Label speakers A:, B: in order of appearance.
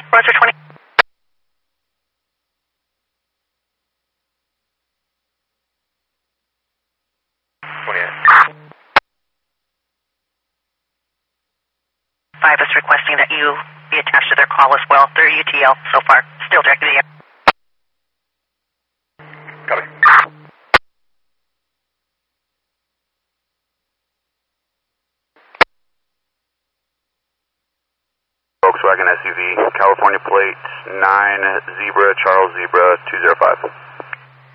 A: Roger 20. 5 is requesting that you be attached to their call as well. They're UTL so far. Still directed to you.
B: Copy. Volkswagen SUV, California plate 9 Zebra Charles Zebra 205.